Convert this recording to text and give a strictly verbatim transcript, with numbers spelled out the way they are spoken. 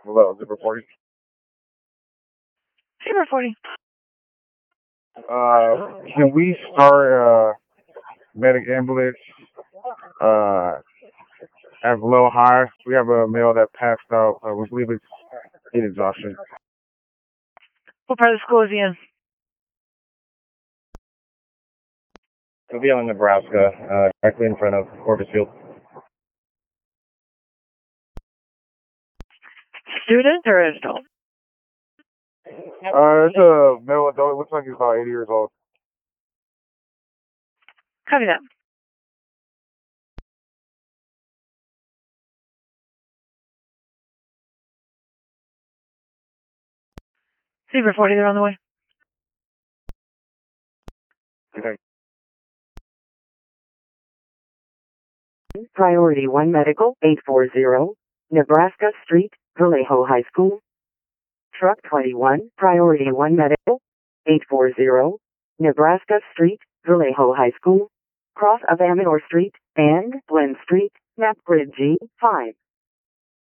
Hello, zipper forty. Zipper forty. Uh, can we start uh medic ambulance uh at Low High? We have a male that passed out. Uh, we believe it's heat exhaustion. What part of the school is he in? Covina, Nebraska, uh, directly in front of Corpus Field. Student or adult? Uh, it's a male adult. It looks like he's about eighty years old. Copy that. Zipper forty, they're on the way. Okay. Priority one Medical, eight forty, Nebraska Street, Vallejo High School. Truck twenty-one, Priority one Medical, eight forty, Nebraska Street, Vallejo High School. Cross of Amador Street and Glen Street, Map Grid G five.